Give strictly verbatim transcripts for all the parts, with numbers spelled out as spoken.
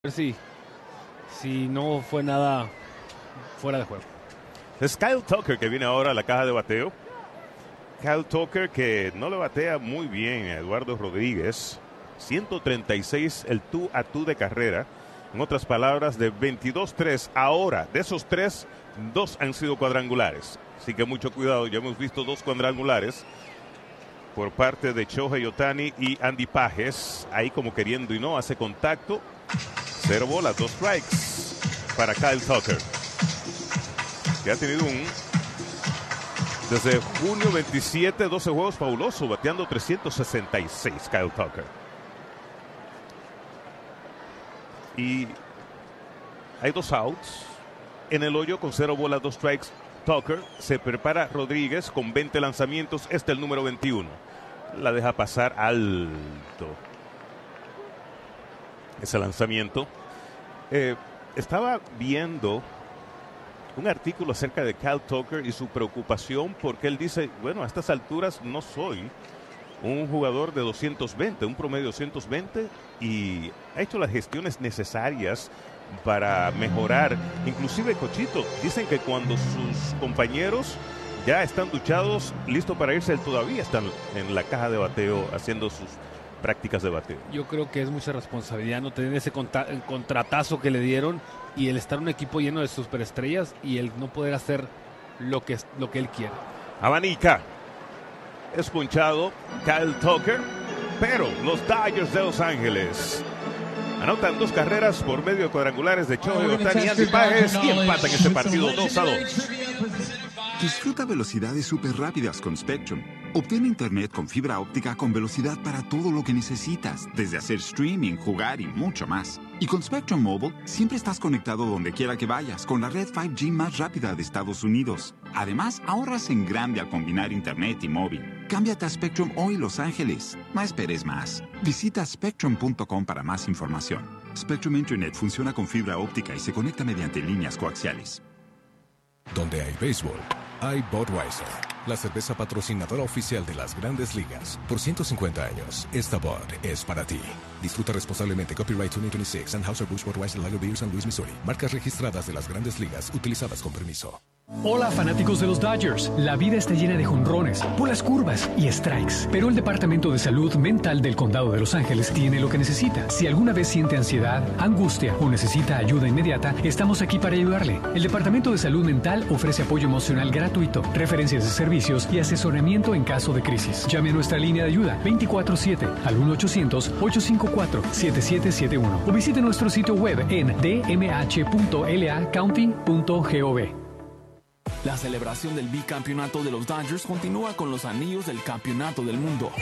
ver si, si no fue nada fuera de juego. Es Kyle Tucker que viene ahora a la caja de bateo. Kyle Tucker que no le batea muy bien a Eduardo Rodríguez. ciento treinta y seis el tú a tú de carrera. En otras palabras, de veintidós tres. Ahora, de esos tres, dos han sido cuadrangulares. Así que mucho cuidado, ya hemos visto dos cuadrangulares por parte de Shohei Ohtani y Andy Pages. Ahí como queriendo y no, hace contacto. Cero bolas, dos strikes para Kyle Tucker, que ha tenido un desde junio veintisiete, doce juegos fabuloso, bateando trescientos sesenta y seis Kyle Tucker. Y hay dos outs en el hoyo con cero bolas, dos strikes. Tucker se prepara Rodríguez con veinte lanzamientos. Este es el número veintiuno. La deja pasar alto. Ese lanzamiento. Eh, estaba viendo un artículo acerca de Kyle Tucker y su preocupación porque él dice, bueno, a estas alturas no soy un jugador de doscientos veinte, un promedio de doscientos veinte, y ha hecho las gestiones necesarias para mejorar. Inclusive, Cochito, dicen que cuando sus compañeros ya están duchados, listos para irse, él todavía está en la caja de bateo haciendo sus prácticas de bateo. Yo creo que es mucha responsabilidad no tener ese contra- contratazo que le dieron y el estar en un equipo lleno de superestrellas y el no poder hacer lo que, lo que él quiere. Abanica. Es punchado Kyle Tucker, pero los Dodgers de Los Ángeles anotan dos carreras por medio de cuadrangulares de Shohei Ohtani y Andy Pages y empatan este partido dos a dos. Disfruta velocidades súper rápidas con Spectrum. Obtén internet con fibra óptica con velocidad para todo lo que necesitas, desde hacer streaming, jugar y mucho más. Y con Spectrum Mobile, siempre estás conectado donde quiera que vayas, con la red cinco G más rápida de Estados Unidos. Además, ahorras en grande al combinar internet y móvil. Cámbiate a Spectrum hoy, Los Ángeles. No esperes más. Visita spectrum punto com para más información. Spectrum Internet funciona con fibra óptica y se conecta mediante líneas coaxiales. Donde hay béisbol, hay Budweiser, la cerveza patrocinadora oficial de las Grandes Ligas. Por ciento cincuenta años, esta Bud es para ti. Disfruta responsablemente. Copyright veinte veintiséis, Anheuser-Busch Budweiser Lager Beer, San Luis, Missouri. Marcas registradas de las Grandes Ligas, utilizadas con permiso. Hola, fanáticos de los Dodgers. La vida está llena de jonrones, bolas curvas y strikes. Pero el Departamento de Salud Mental del Condado de Los Ángeles tiene lo que necesita. Si alguna vez siente ansiedad, angustia o necesita ayuda inmediata, estamos aquí para ayudarle. El Departamento de Salud Mental ofrece apoyo emocional gratuito, referencias de servicios y asesoramiento en caso de crisis. Llame a nuestra línea de ayuda veinticuatro siete al uno ochocientos, ocho cinco cuatro, siete siete siete uno o visite nuestro sitio web en d m h punto l a county punto gov. La celebración del bicampeonato de los Dodgers continúa con los anillos del campeonato del mundo.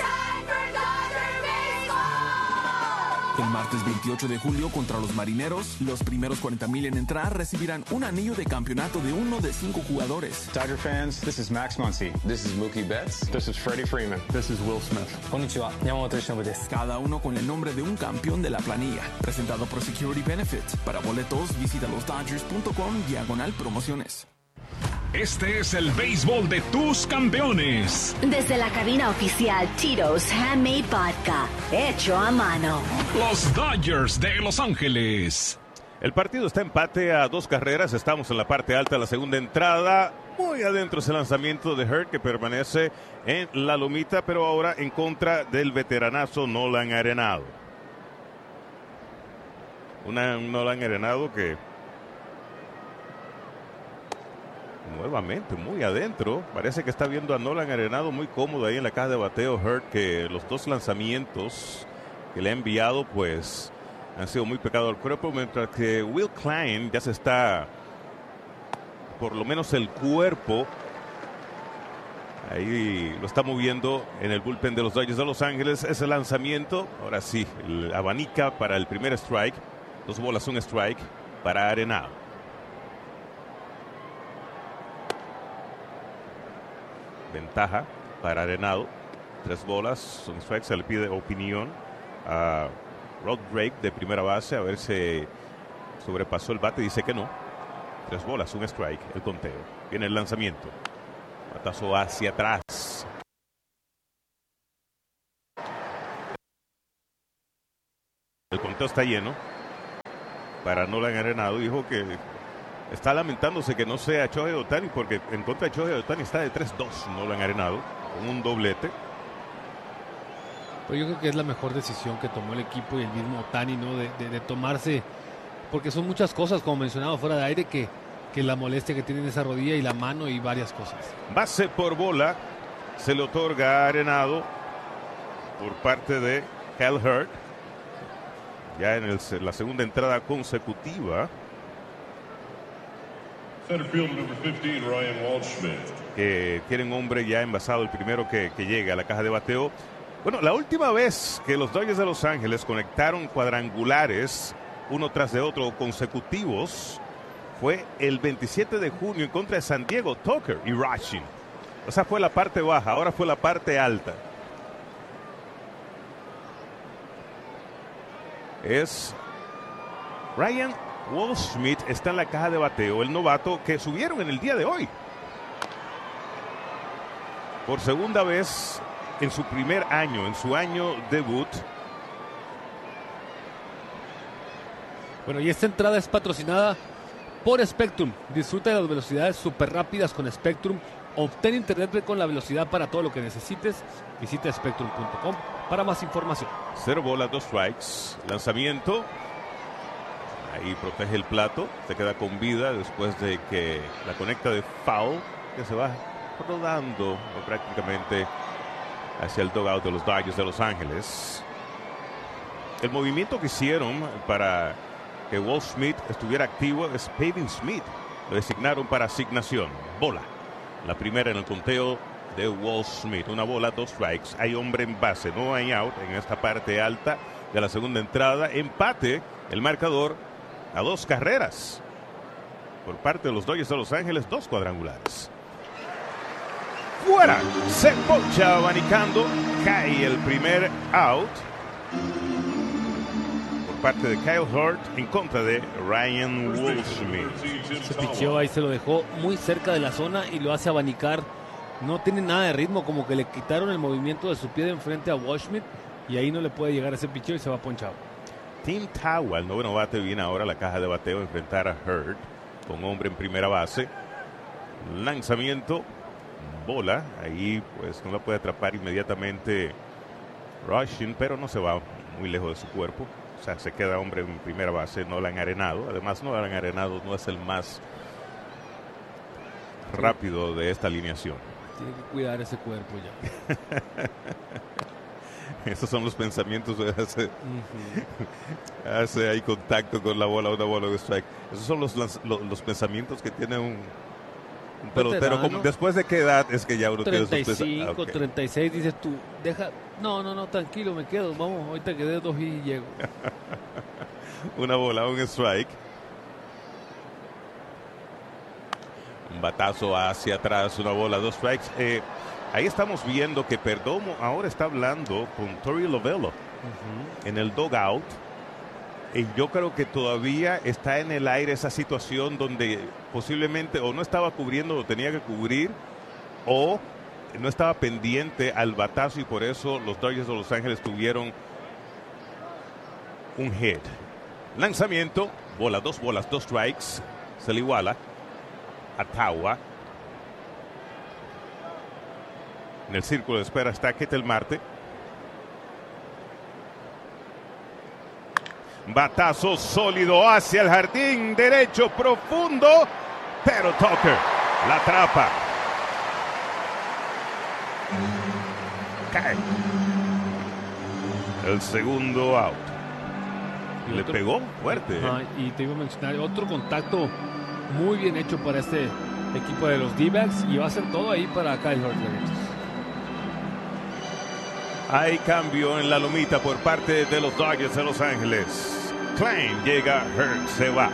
El martes veintiocho de julio contra los Marineros, los primeros cuarenta mil en entrar recibirán un anillo de campeonato de uno de cinco jugadores. Dodger fans, this is Max Muncy. This is Mookie Betts. This is Freddie Freeman. This is Will Smith. Konnichiwa, Yamamoto Yoshinobu desu. Cada uno con el nombre de un campeón de la planilla. Presentado por Security Benefit. Para boletos, visita los dodgers punto com diagonal promociones. Este es el béisbol de tus campeones. Desde la cabina oficial Tito's Handmade Vodka, hecho a mano. Los Dodgers de Los Ángeles. El partido está empate a dos carreras. Estamos en la parte alta de la segunda entrada. Muy adentro ese lanzamiento de Hurt que permanece en la lomita, pero ahora en contra del veteranazo Nolan Arenado. Una, un Nolan Arenado que nuevamente muy adentro. Parece que está viendo a Nolan Arenado muy cómodo ahí en la caja de bateo. Hurt, que los dos lanzamientos que le ha enviado pues han sido muy pegado al cuerpo, mientras que Will Klein ya se está, por lo menos el cuerpo, ahí lo está moviendo en el bullpen de los Dodgers de Los Ángeles. Ese lanzamiento, ahora sí, el abanica para el primer strike. Dos bolas, un strike para Arenado. Ventaja para Arenado. Tres bolas, un strike. Se le pide opinión a Rod Drake de primera base a ver si sobrepasó el bate. Dice que no. Tres bolas, un strike. El conteo. Viene el lanzamiento. Batazo hacia atrás. El conteo está lleno. para Nolan Arenado. Dijo que está lamentándose que no sea Shohei Ohtani, porque en contra de Shohei Ohtani está de tres dos Nolan Arenado, con un doblete. Pero yo creo que es la mejor decisión que tomó el equipo y el mismo Ohtani, ¿no? De, de, de tomarse, porque son muchas cosas, como mencionaba fuera de aire, que, que la molestia que tiene en esa rodilla y la mano y varias cosas. Base por bola se le otorga a Arenado por parte de Kyle Hurt. Ya en el, la segunda entrada consecutiva. Que tienen hombre ya envasado, el primero que, que llega a la caja de bateo. Bueno, la última vez que los Dodgers de Los Ángeles conectaron cuadrangulares uno tras de otro consecutivos fue el veintisiete de junio en contra de San Diego, Tucker y Rachin. O sea, fue la parte baja, ahora fue la parte alta. Es Ryan Goldschmidt, está en la caja de bateo, el novato que subieron en el día de hoy. Por segunda vez en su primer año, en su año debut. Bueno, y esta entrada es patrocinada por Spectrum. Disfruta de las velocidades súper rápidas con Spectrum. Obtén internet con la velocidad para todo lo que necesites. Visita spectrum punto com para más información. Cero bolas, dos strikes. Lanzamiento. Ahí protege el plato. Se queda con vida después de que la conecta de foul, que se va rodando prácticamente hacia el dugout de los Dodgers de Los Ángeles. El movimiento que hicieron para que Goldschmidt estuviera activo es Pavin Smith. Lo designaron para asignación. Bola. La primera en el conteo de Goldschmidt. Una bola, dos strikes. Hay hombre en base, no hay out en esta parte alta de la segunda entrada. Empate el marcador a dos carreras por parte de los Dodgers de Los Ángeles. Dos cuadrangulares. Fuera. Se poncha abanicando. Cae el primer out por parte de Kyle Hurt en contra de Ryan Goldschmidt. Se picheó ahí, se lo dejó muy cerca de la zona y lo hace abanicar. No tiene nada de ritmo, como que le quitaron el movimiento de su pie de enfrente a Goldschmidt y ahí no le puede llegar ese picheo y se va ponchado. Tim Tawa, el noveno bate, viene ahora a la caja de bateo a enfrentar a Hurt con hombre en primera base. Lanzamiento. Bola, ahí pues no la puede atrapar inmediatamente Rachin, pero no se va muy lejos de su cuerpo. O sea, se queda hombre en primera base, Nolan Arenado. Además, Nolan Arenado no es el más rápido de esta alineación. Tiene que cuidar ese cuerpo ya. Esos son los pensamientos de hace, uh-huh. hace ahí contacto con la bola, una bola de strike. Esos son los, los, los pensamientos que tiene un Un pelotero, como, después de qué edad es que ya uno treinta y cinco, tiene sus pesa- ah, okay. treinta y seis, dices tú, deja, no, no, no, tranquilo, me quedo, vamos, ahorita quedé dos y llego. Una bola, un strike. Un batazo hacia atrás, una bola, dos strikes. Eh, ahí estamos viendo que Perdomo ahora está hablando con Torey Lovullo uh-huh. en el dugout. Y yo creo que todavía está en el aire esa situación donde posiblemente o no estaba cubriendo lo tenía que cubrir o no estaba pendiente al batazo y por eso los Dodgers de Los Ángeles tuvieron un hit. Lanzamiento, bola, dos bolas, dos strikes, se le iguala a Tawa. En el círculo de espera está Ketel Marte. Batazo sólido hacia el jardín derecho profundo, pero Tucker la atrapa. Cae. El segundo out. Y le pegó fuerte. Ajá, y te iba a mencionar otro contacto muy bien hecho para este equipo de los D-backs y va a ser todo ahí para Kyle Hurt. Hay cambio en la lomita por parte de los Dodgers de Los Ángeles. Klein llega, Hurt se va.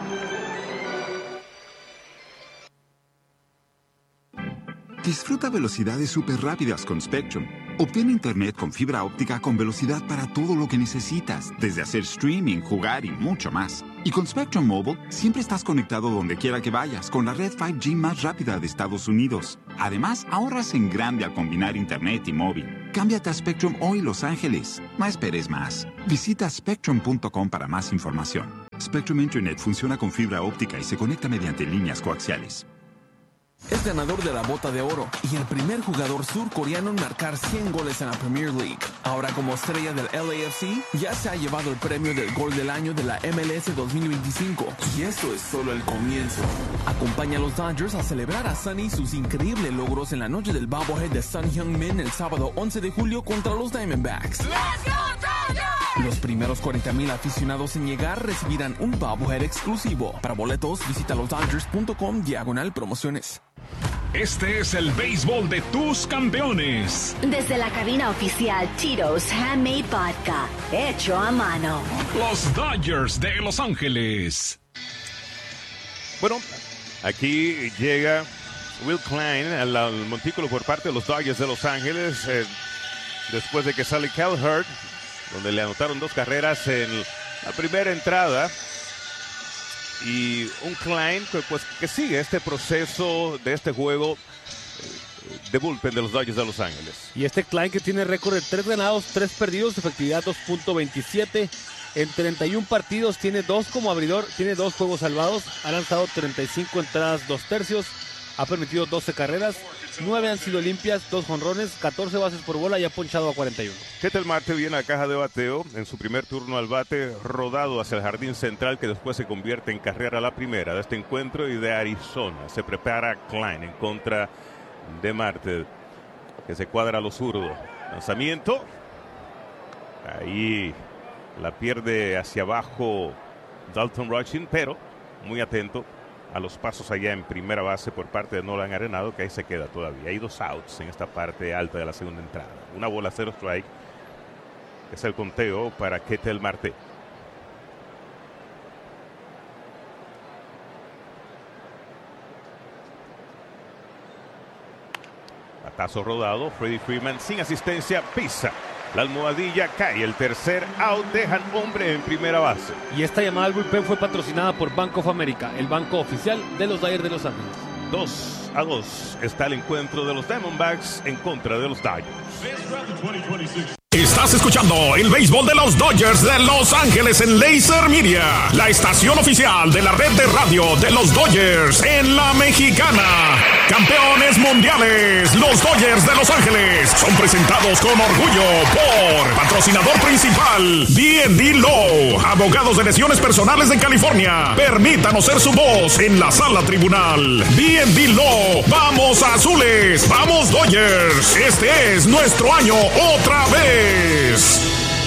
Disfruta velocidades súper rápidas con Spectrum. Obtén internet con fibra óptica con velocidad para todo lo que necesitas, desde hacer streaming, jugar y mucho más. Y con Spectrum Mobile, siempre estás conectado donde quiera que vayas, con la red cinco G más rápida de Estados Unidos. Además, ahorras en grande al combinar internet y móvil. Cámbiate a Spectrum hoy, Los Ángeles. No esperes más. Visita spectrum punto com para más información. Spectrum Internet funciona con fibra óptica y se conecta mediante líneas coaxiales. Es ganador de la Bota de Oro y el primer jugador surcoreano en marcar cien goles en la Premier League. Ahora como estrella del L A F C, ya se ha llevado el premio del gol del año de la M L S dos mil veinticinco. Y esto es solo el comienzo. Acompaña a los Dodgers a celebrar a Sonny sus increíbles logros en la noche del bobblehead de Son Heung-min el sábado once de julio contra los Diamondbacks. Los primeros cuarenta mil aficionados en llegar recibirán un bobblehead exclusivo. Para boletos, visita los dodgers punto com diagonal promociones. Este es el béisbol de tus campeones. Desde la cabina oficial Tito's Handmade Vodka, hecho a mano. Los Dodgers de Los Ángeles. Bueno, aquí llega Will Klein al, al montículo por parte de los Dodgers de Los Ángeles. Eh, después de que sale Cal Hurt, donde le anotaron dos carreras en la primera entrada. Y un Klein que, pues, que sigue este proceso de este juego de bullpen de los Dodgers de Los Ángeles. Y este Klein que tiene récord de tres ganados, tres perdidos, efectividad dos punto veintisiete. En treinta y un partidos tiene dos como abridor, tiene dos juegos salvados. Ha lanzado treinta y cinco entradas, dos tercios. Ha permitido doce carreras. nueve han sido limpias, dos jonrones, catorce bases por bola y ha ponchado a cuarenta y uno. Ketel Marte viene a caja de bateo en su primer turno al bate, rodado hacia el jardín central que después se convierte en carrera la primera de este encuentro y de Arizona. Se prepara Klein en contra de Marte, que se cuadra a lo zurdo. Lanzamiento. Ahí la pierde hacia abajo Dalton Rushing, pero muy atento a los pasos allá en primera base por parte de Nolan Arenado, que ahí se queda todavía. Hay dos outs en esta parte alta de la segunda entrada. Una bola, cero strike. Es el conteo para Ketel Marte. Batazo rodado. Freddie Freeman sin asistencia. Pisa la almohadilla, cae el tercer out, dejan hombre en primera base. Y esta llamada al bullpen fue patrocinada por Bank of America, el banco oficial de los Dodgers de Los Ángeles. dos a dos está el encuentro de los Diamondbacks en contra de los Dodgers. Estás escuchando el béisbol de los Dodgers de Los Ángeles en Laser Media, la estación oficial de la red de radio de los Dodgers en la Mexicana. Campeones mundiales, los Dodgers de Los Ángeles son presentados con orgullo por patrocinador principal D and D Law, abogados de lesiones personales en California. Permítanos ser su voz en la sala tribunal. D and D Law, vamos azules, vamos Dodgers. Este es nuestro año otra vez.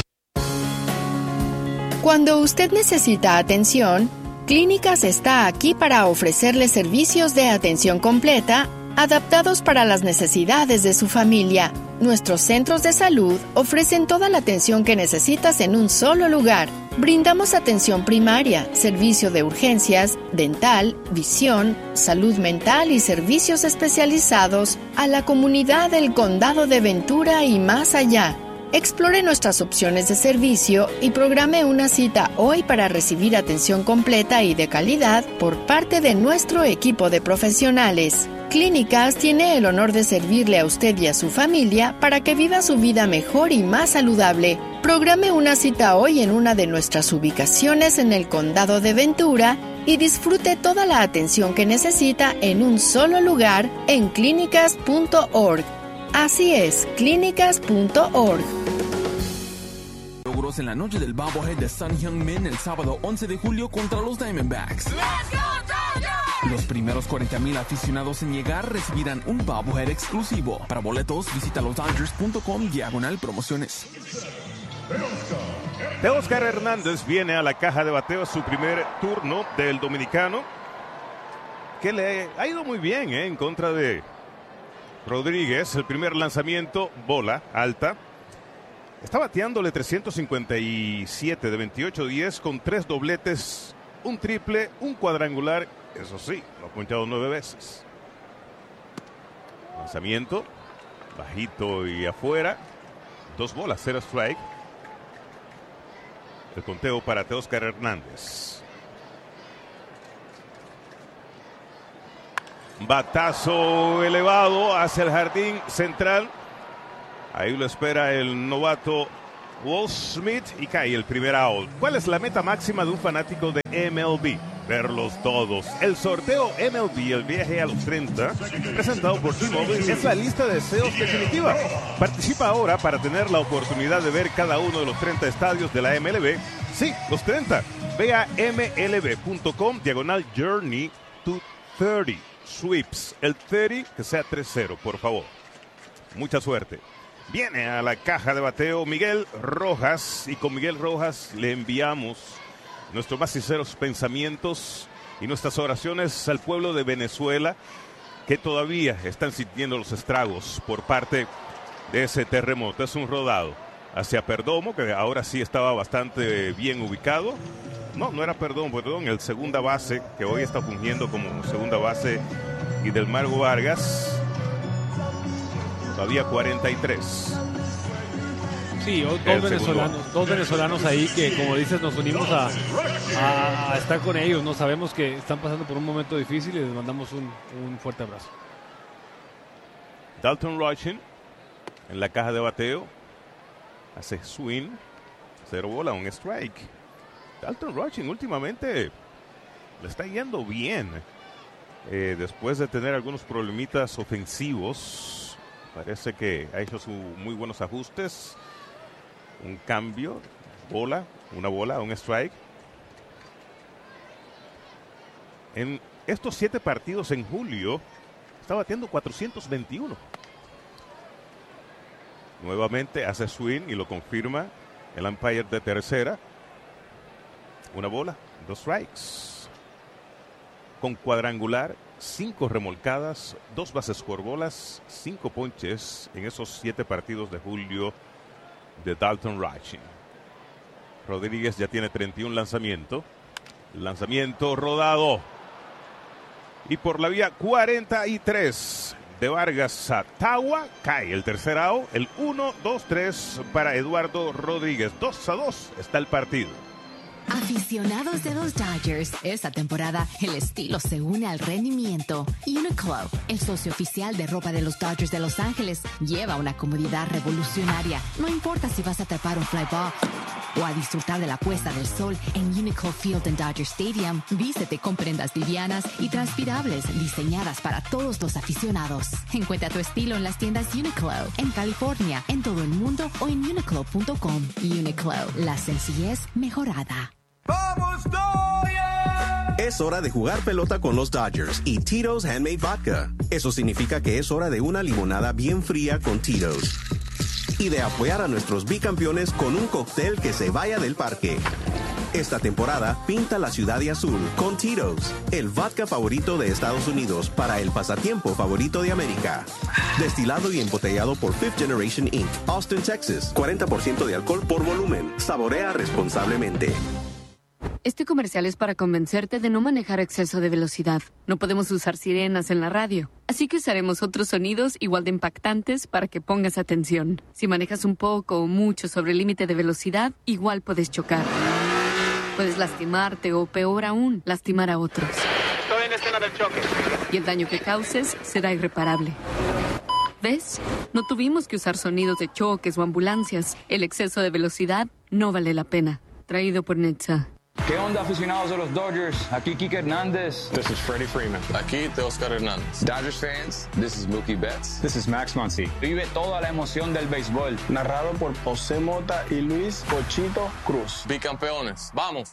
Cuando usted necesita atención, Clínicas está aquí para ofrecerle servicios de atención completa, adaptados para las necesidades de su familia. Nuestros centros de salud ofrecen toda la atención que necesitas en un solo lugar. Brindamos atención primaria, servicio de urgencias, dental, visión, salud mental y servicios especializados a la comunidad del Condado de Ventura y más allá. Explore nuestras opciones de servicio y programe una cita hoy para recibir atención completa y de calidad por parte de nuestro equipo de profesionales. Clínicas tiene el honor de servirle a usted y a su familia para que viva su vida mejor y más saludable. Programe una cita hoy en una de nuestras ubicaciones en el Condado de Ventura y disfrute toda la atención que necesita en un solo lugar en clínicas punto org. Así es, clínicas punto org. Logros en la noche del bobblehead de Son Heung-min el sábado once de julio contra los Diamondbacks. Los primeros cuarenta mil aficionados en llegar recibirán un bobblehead exclusivo. Para boletos, visita los dodgers punto com diagonal promociones. Teóscar Hernández viene a la caja de bateo, su primer turno del dominicano, que le ha ido muy bien eh, en contra de Rodríguez. El primer lanzamiento, bola alta. Está bateándole trescientos cincuenta y siete de veintiocho diez con tres dobletes, un triple, un cuadrangular. Eso sí, lo ha ponchado nueve veces. Lanzamiento, bajito y afuera. Dos bolas, cero strike. El conteo para Teóscar Hernández. Batazo elevado hacia el jardín central. Ahí lo espera el novato Will Smith y cae el primer out. ¿Cuál es la meta máxima de un fanático de M L B? Verlos todos. El sorteo M L B, el viaje a los treinta, presentado por T-Mobile, es la lista de deseos definitiva. Participa ahora para tener la oportunidad de ver cada uno de los treinta estadios de la M L B. Sí, los treinta. Ve a M L B punto com, diagonal Journey to treinta. Sweeps. El treinta, que sea tres cero, por favor. Mucha suerte. Viene a la caja de bateo Miguel Rojas, y con Miguel Rojas le enviamos nuestros más sinceros pensamientos y nuestras oraciones al pueblo de Venezuela, que todavía están sintiendo los estragos por parte de ese terremoto. Es un rodado hacia Perdomo, que ahora sí estaba bastante bien ubicado. No, no era Perdomo, perdón, el segunda base, que hoy está fungiendo como segunda base, y del Margo Vargas. Todavía cuarenta y tres. Sí, dos venezolanos, dos venezolanos ahí que, como dices, nos unimos a, a, a estar con ellos. No sabemos que están pasando por un momento difícil y les mandamos un, un fuerte abrazo. Dalton Rushing en la caja de bateo hace swing, cero bola, un strike. Dalton Rushing últimamente le está yendo bien, eh, después de tener algunos problemitas ofensivos. Parece que ha hecho sus muy buenos ajustes. Un cambio, bola, una bola, un strike. En estos siete partidos en julio está bateando cuatrocientos veintiuno. Nuevamente hace swing y lo confirma el umpire de tercera. Una bola, dos strikes. Con cuadrangular, cinco remolcadas, dos bases por bolas, cinco ponches en esos siete partidos de julio de Dalton Rushing. Rodríguez ya tiene treinta y uno lanzamientos. Lanzamiento rodado. Y por la vía cuarenta y tres de Vargas a Tawa, cae el tercer out. El uno dos tres para Eduardo Rodríguez. dos a dos está el partido. Aficionados de los Dodgers, esta temporada el estilo se une al rendimiento. Uniqlo, el socio oficial de ropa de los Dodgers de Los Ángeles, lleva una comodidad revolucionaria. No importa si vas a atrapar un fly ball o a disfrutar de la puesta del sol en Uniqlo Field en Dodger Stadium. Vístete con prendas livianas y transpirables diseñadas para todos los aficionados. Encuentra tu estilo en las tiendas Uniqlo, en California, en todo el mundo o en uniqlo punto com. Uniqlo, la sencillez mejorada. ¡Vamos, Dodgers! Es hora de jugar pelota con los Dodgers y Tito's Handmade Vodka. Eso significa que es hora de una limonada bien fría con Tito's. Y de apoyar a nuestros bicampeones con un cóctel que se vaya del parque. Esta temporada, pinta la ciudad de azul con Tito's, el vodka favorito de Estados Unidos para el pasatiempo favorito de América. Destilado y embotellado por Fifth Generation incorporated, Austin, Texas. cuarenta por ciento de alcohol por volumen. Saborea responsablemente. Este comercial es para convencerte de no manejar a exceso de velocidad. No podemos usar sirenas en la radio, así que usaremos otros sonidos igual de impactantes para que pongas atención. Si manejas un poco o mucho sobre el límite de velocidad, igual puedes chocar. Puedes lastimarte o, peor aún, lastimar a otros. Estoy en escena del choque. Y el daño que causes será irreparable. ¿Ves? No tuvimos que usar sonidos de choques o ambulancias. El exceso de velocidad no vale la pena. Traído por Netza. ¿Qué onda, aficionados de los Dodgers? Aquí Kike Hernández. This is Freddie Freeman. Aquí Teoscar Hernández. Dodgers fans, this is Mookie Betts. This is Max Muncy. Vive toda la emoción del béisbol. Narrado por José Mota y Luis Cochito Cruz. Bicampeones, ¡vamos!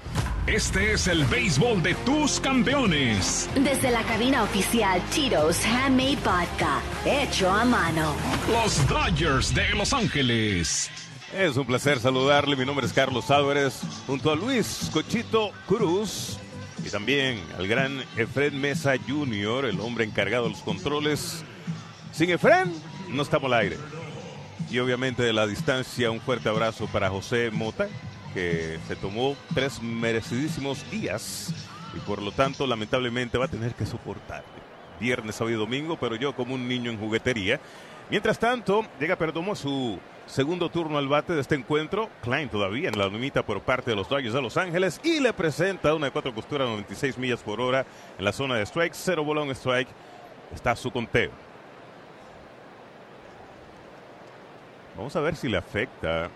Este es el béisbol de tus campeones. Desde la cabina oficial Tito's Handmade Vodka, hecho a mano. Los Dodgers de Los Ángeles. Es un placer saludarle. Mi nombre es Carlos Álvarez, junto a Luis Cochito Cruz y también al gran Efren Mesa junior, el hombre encargado de los controles. Sin Efren, no estamos al aire. Y obviamente de la distancia, un fuerte abrazo para José Mota, que se tomó tres merecidísimos días y por lo tanto lamentablemente va a tener que soportar viernes, sábado y domingo, pero yo como un niño en juguetería. Mientras tanto, llega Perdomo a su segundo turno al bate de este encuentro. Klein todavía en la lumita por parte de los Dodgers de Los Ángeles y le presenta una de cuatro costuras a noventa y seis millas por hora en la zona de strike. Cero bola, un strike. Está su conteo. Vamos a ver si le afecta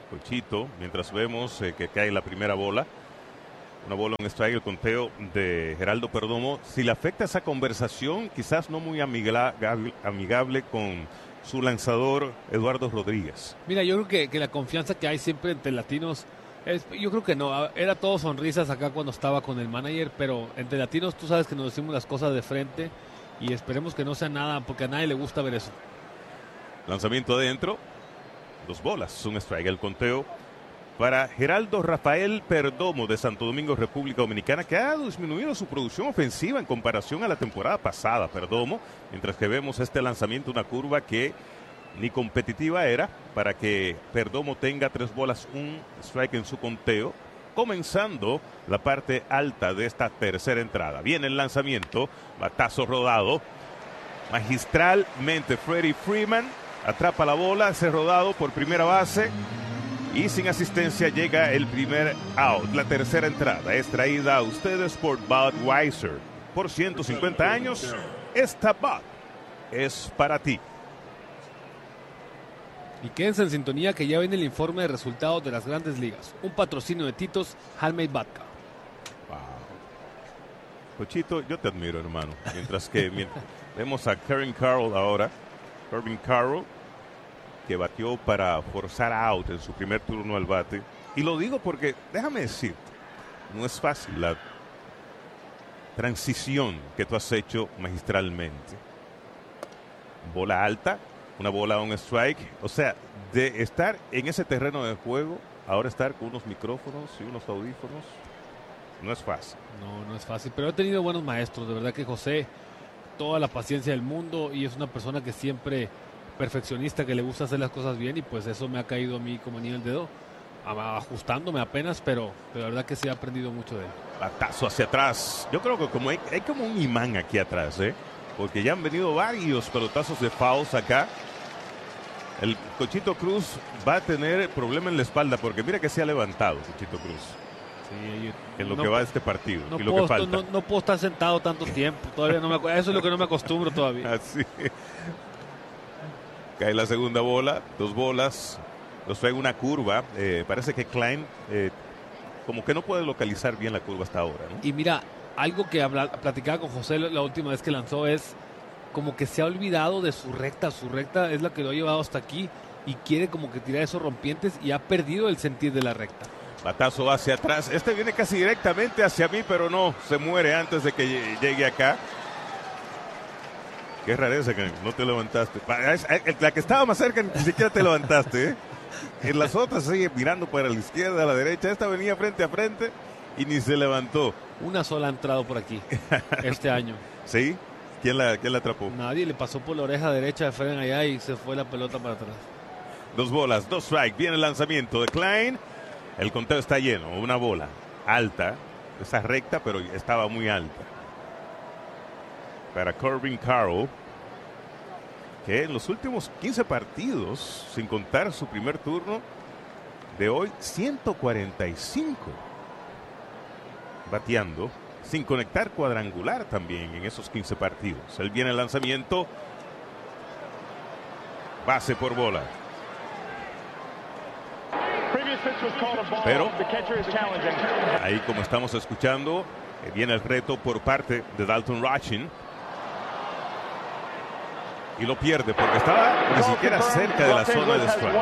Cochito, mientras vemos eh, que cae la primera bola. Una bola, un strike, el conteo de Geraldo Perdomo. Si le afecta esa conversación, quizás no muy amigable, amigable con su lanzador Eduardo Rodríguez. Mira, yo creo que, que la confianza que hay siempre entre latinos, es, yo creo que no, era todo sonrisas acá cuando estaba con el manager, pero entre latinos tú sabes que nos decimos las cosas de frente y esperemos que no sea nada, porque a nadie le gusta ver eso. Lanzamiento adentro, dos bolas, un strike, el conteo para Geraldo Rafael Perdomo de Santo Domingo, República Dominicana, que ha disminuido su producción ofensiva en comparación a la temporada pasada. Perdomo, mientras que vemos este lanzamiento, una curva que ni competitiva era, para que Perdomo tenga tres bolas, un strike en su conteo, comenzando la parte alta de esta tercera entrada. Viene el lanzamiento, batazo rodado, magistralmente Freddie Freeman atrapa la bola, hace rodado por primera base. Y sin asistencia llega el primer out. La tercera entrada es traída a ustedes por Budweiser. Por ciento cincuenta años, esta Bud es para ti. Y quédense en sintonía que ya viene el informe de resultados de las grandes ligas. Un patrocinio de Tito's Handmade Vodka. Wow. Cochito, yo te admiro, hermano. Mientras que mientras, vemos a Kevin Carroll ahora. Kevin Carroll, que batió para forzar out en su primer turno al bate. Y lo digo porque, déjame decirte, no es fácil la transición que tú has hecho magistralmente. Bola alta, una bola a un strike. O sea, de estar en ese terreno de juego, ahora estar con unos micrófonos y unos audífonos, no es fácil. No, no es fácil, pero he tenido buenos maestros. De verdad que José, toda la paciencia del mundo, y es una persona que siempre... perfeccionista, que le gusta hacer las cosas bien, y pues eso me ha caído a mí como anillo al dedo, ajustándome apenas, pero, pero la verdad que sí he aprendido mucho de él. Batazo hacia atrás. Yo creo que como hay, hay como un imán aquí atrás, ¿eh? Porque ya han venido varios pelotazos de fouls acá. El Cochito Cruz va a tener problema en la espalda, porque mira que se ha levantado Cochito Cruz. Sí, en lo no, que va de este partido no y lo puedo, que falta. No, no puedo estar sentado tanto tiempo, todavía no me acuerdo. Eso es lo que no me acostumbro todavía. Así. Cae la segunda bola, dos bolas, los trae una curva. Eh, parece que Klein eh, como que no puede localizar bien la curva hasta ahora, ¿no? Y mira, algo que habla, platicaba con José la última vez que lanzó es como que se ha olvidado de su recta. Su recta es la que lo ha llevado hasta aquí y quiere como que tirar esos rompientes y ha perdido el sentir de la recta. Batazo hacia atrás. Este viene casi directamente hacia mí, pero no, se muere antes de que llegue acá. Qué rareza que no te levantaste. La que estaba más cerca ni siquiera te levantaste, ¿eh? En las otras sigue mirando para la izquierda, a la derecha. Esta venía frente a frente y ni se levantó. Una sola ha entrado por aquí este año. ¿Sí? ¿Quién la, quién la atrapó? Nadie, le pasó por la oreja derecha de Fren allá y se fue la pelota para atrás. Dos bolas, dos strikes. Viene el lanzamiento de Klein. El conteo está lleno. Una bola alta. Esa recta, pero estaba muy alta. Para Corbin Carroll, que en los últimos quince partidos, sin contar su primer turno de hoy, ciento cuarenta y cinco bateando, sin conectar cuadrangular también en esos quince partidos. Él viene el lanzamiento, base por bola. Pero ahí, como estamos escuchando, viene el reto por parte de Dalton Rushing. Y lo pierde porque estaba ni siquiera cerca de la zona de strike.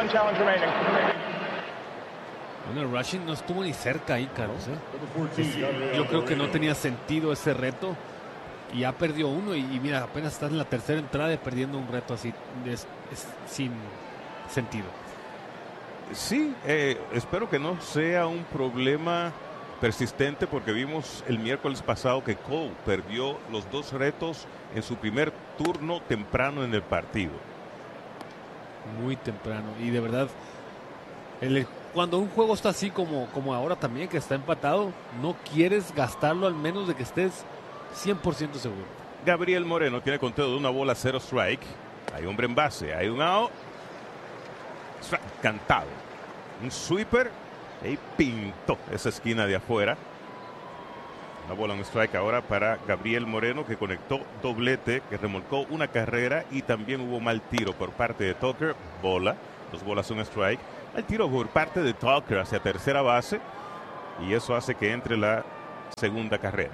Bueno, Rushing no estuvo ni cerca ahí, Carlos, ¿eh? Sí, yo creo que no tenía sentido ese reto y ya perdió uno. Y, y mira, apenas está en la tercera entrada y perdiendo un reto así es, es, sin sentido. Sí, eh, espero que no sea un problema persistente, porque vimos el miércoles pasado que Cole perdió los dos retos en su primer turno temprano en el partido. Muy temprano, y de verdad el, cuando un juego está así como, como ahora también, que está empatado, no quieres gastarlo al menos de que estés cien por ciento seguro. Gabriel Moreno tiene conteo de una bola, cero strike. Hay hombre en base, hay un out. Strike cantado, un sweeper y pintó esa esquina de afuera. Una bola, un strike ahora para Gabriel Moreno, que conectó doblete, que remolcó una carrera, y también hubo mal tiro por parte de Tucker. Bola, dos bolas, un strike. El tiro por parte de Tucker hacia tercera base y eso hace que entre la segunda carrera.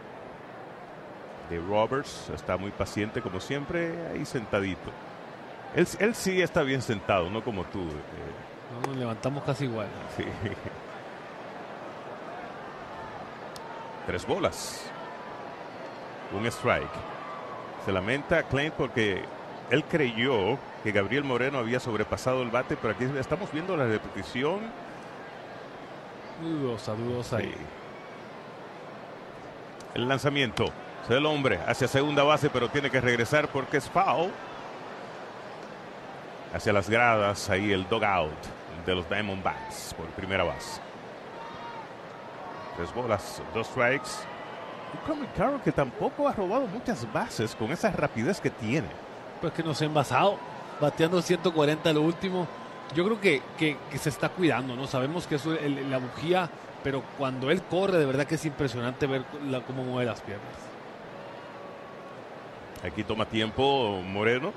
De Roberts está muy paciente como siempre, ahí sentadito. Él, él sí está bien sentado, no como tú. Eh. No, nos levantamos casi igual. Sí. Tres bolas. Un strike. Se lamenta Klein porque él creyó que Gabriel Moreno había sobrepasado el bate, pero aquí estamos viendo la repetición. Dudosa, dudosa ahí. Sí. El lanzamiento. Es el hombre hacia segunda base, pero tiene que regresar porque es foul. Hacia las gradas, ahí el dugout de los Diamondbacks por primera base. Tres bolas, dos strikes. Y Corbin Carroll, que tampoco ha robado muchas bases con esa rapidez que tiene. Pues que no se ha envasado, bateando ciento cuarenta lo último. Yo creo que, que, que se está cuidando, ¿no? Sabemos que eso es el, la bujía, pero cuando él corre, de verdad que es impresionante ver la, cómo mueve las piernas. Aquí toma tiempo Moreno.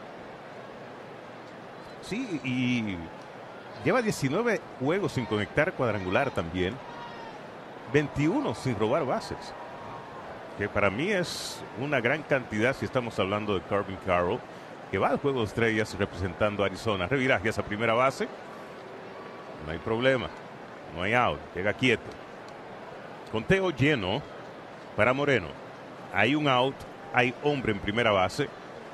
Sí, y lleva diecinueve juegos sin conectar cuadrangular también. veintiuno sin robar bases. Que para mí es una gran cantidad si estamos hablando de Corbin Carroll, que va al juego de estrellas representando a Arizona. Reviraje a primera base. No hay problema. No hay out. Llega quieto. Conteo lleno para Moreno. Hay un out. Hay hombre en primera base.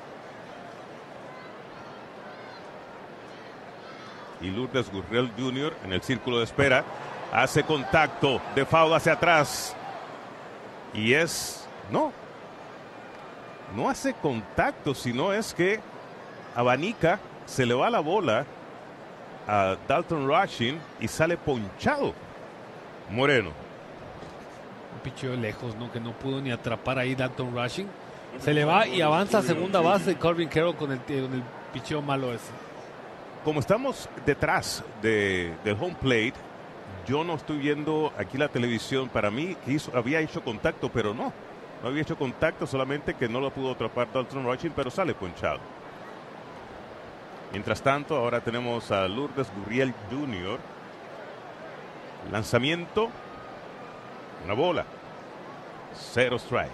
Y Lourdes Gurriel junior en el círculo de espera. Hace contacto de foul hacia atrás. Y es... No. No hace contacto, sino es que abanica, se le va la bola a Dalton Rushing y sale ponchado Moreno. Un picheo lejos, ¿no? Que no pudo ni atrapar ahí Dalton Rushing. Se le va y avanza a segunda base Corbin Carroll con el, con el picheo malo ese. Como estamos detrás de, del home plate, yo no estoy viendo aquí la televisión. Para mí que hizo, había hecho contacto, pero no. No había hecho contacto, solamente que no lo pudo atrapar Dalton Rushing, pero sale ponchado. Mientras tanto, ahora tenemos a Lourdes Gurriel junior Lanzamiento. Una bola. Cero strike.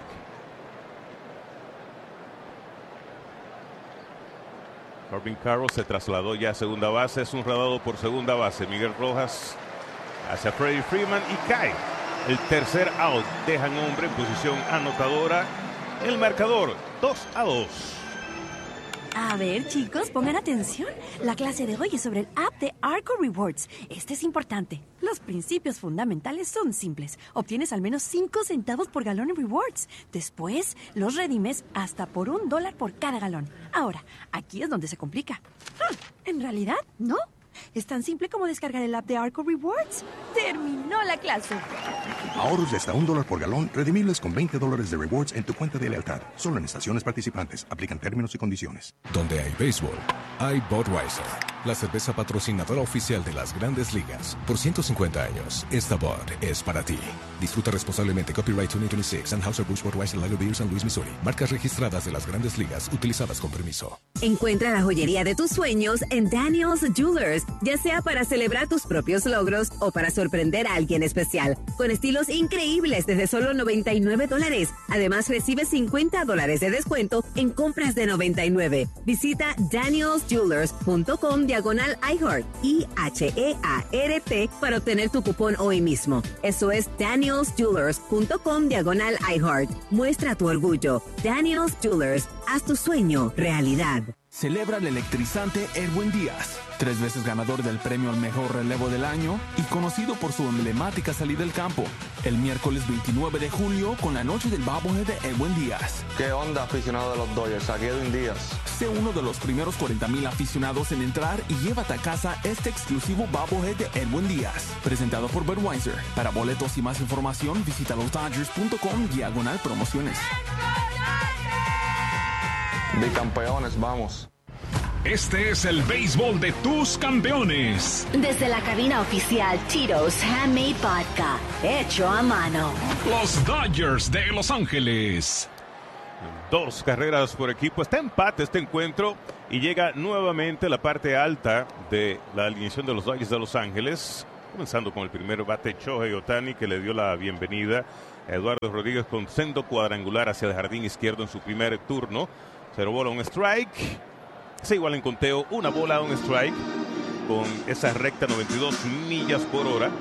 Corbin Carroll se trasladó ya a segunda base. Es un rodado por segunda base. Miguel Rojas hacia Freddie Freeman y cae. El tercer out. Dejan hombre en posición anotadora. El marcador dos a dos. A ver, chicos, pongan atención. La clase de hoy es sobre el app de Arco Rewards. Este es importante. Los principios fundamentales son simples. Obtienes al menos cinco centavos por galón en rewards. Después, los redimes hasta por un dólar por cada galón. Ahora, aquí es donde se complica. Hmm, en realidad, no. Es tan simple como descargar el app de Arco Rewards. ¡Terminó la clase! Ahorros de hasta un dólar por galón, redimibles con veinte dólares de rewards en tu cuenta de lealtad. Solo en estaciones participantes. Aplican términos y condiciones. Donde hay béisbol, hay Budweiser, la cerveza patrocinadora oficial de las Grandes Ligas. Por ciento cincuenta años, esta Bud es para ti. Disfruta responsablemente. Copyright dos mil veintiséis. Anheuser-Busch Budweiser Lager Beer, San Luis, Missouri. Marcas registradas de las Grandes Ligas, utilizadas con permiso. Encuentra la joyería de tus sueños en Daniel's Jewelers, ya sea para celebrar tus propios logros o para sorprender a alguien especial, con estilos increíbles desde solo noventa y nueve dólares. Además, recibe cincuenta dólares de descuento en compras de noventa y nueve. Visita daniels jewelers punto com diagonal iHeart, I H E A R T, para obtener tu cupón hoy mismo. Eso es daniels jewelers punto com diagonal iHeart. Muestra tu orgullo. Daniels Jewelers, haz tu sueño realidad. Celebra el electrizante Edwin Díaz, tres veces ganador del premio al mejor relevo del año y conocido por su emblemática salida del campo. El miércoles veintinueve de julio con la noche del bobblehead de Edwin Díaz. ¿Qué onda, aficionado de los Dodgers? Aquí Edwin Díaz. Sé uno de los primeros cuarenta mil aficionados en entrar y llévate a casa este exclusivo bobblehead de Edwin Díaz, presentado por Budweiser. Para boletos y más información, visita los dodgers punto com diagonal promociones. Bicampeones, vamos. Este es el béisbol de tus campeones. Desde la cabina oficial Tito's Handmade Vodka, hecho a mano. Los Dodgers de Los Ángeles. Dos carreras por equipo. Está empate este encuentro y llega nuevamente la parte alta de la alineación de los Dodgers de Los Ángeles. Comenzando con el primer bate, Shohei Ohtani, que le dio la bienvenida a Eduardo Rodríguez con sendo cuadrangular hacia el jardín izquierdo en su primer turno. Cero bola, un strike. Se iguala en conteo, una bola, un strike. Con esa recta noventa y dos millas por hora.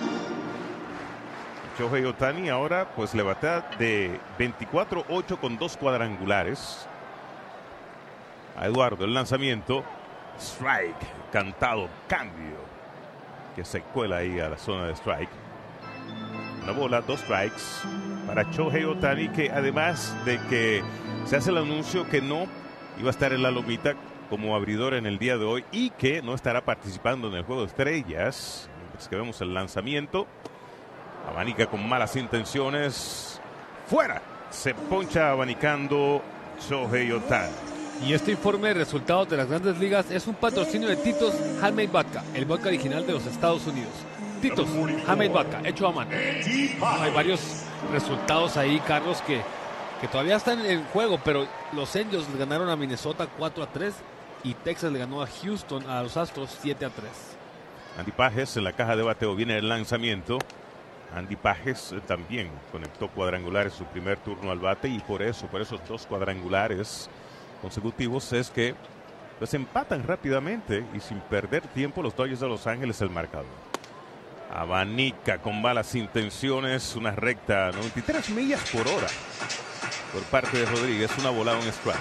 Shohei Ohtani ahora pues le batea de veinticuatro ocho con dos cuadrangulares. A Eduardo el lanzamiento. Strike, cantado, cambio. Que se cuela ahí a la zona de strike. Una bola, dos strikes para Shohei Ohtani, que además de que se hace el anuncio que no iba a estar en la lomita como abridor en el día de hoy y que no estará participando en el juego de estrellas. Mientras que vemos el lanzamiento. Abanica con malas intenciones. Fuera. Se poncha abanicando Shohei Ohtani. Y este informe de resultados de las Grandes Ligas es un patrocinio de Tito's Handmade Vodka, el vodka original de los Estados Unidos. Tito's Handmade Vodka, hecho a mano. Hay varios resultados ahí, Carlos, que, que todavía están en juego, pero los Angels le ganaron a Minnesota cuatro a tres y Texas le ganó a Houston, a los Astros, siete a tres. Andy Pages en la caja de bateo, viene el lanzamiento. Andy Pages eh, también conectó cuadrangulares su primer turno al bate y por eso, por esos dos cuadrangulares consecutivos es que pues empatan rápidamente y sin perder tiempo los Dodgers de Los Ángeles el marcador. Abanica con malas intenciones, una recta noventa y tres millas por hora por parte de Rodríguez, una volada, un strike.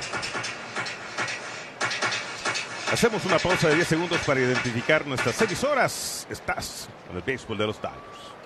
Hacemos una pausa de diez segundos para identificar nuestras emisoras. Estás en el béisbol de los Dodgers.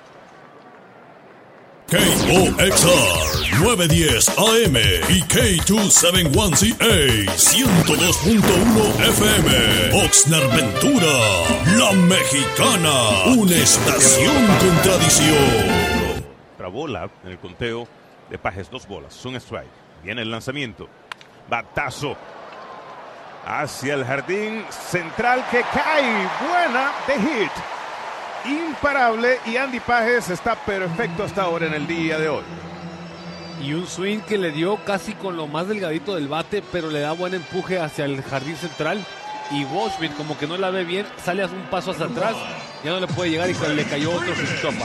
K O X R nueve diez A M y K doscientos setenta y uno C A ciento dos punto uno F M. Oxnard Ventura, La Mexicana, una estación con tradición. Otra bola en el conteo de Pages, dos bolas, un strike. Viene el lanzamiento. Batazo hacia el jardín central que cae. Buena de hit. Imparable, y Andy Pages está perfecto hasta ahora en el día de hoy. Y un swing que le dio casi con lo más delgadito del bate, pero le da buen empuje hacia el jardín central. Y Goldschmidt, como que no la ve bien, sale a un paso hacia atrás, ya no le puede llegar y le cayó otro chopa.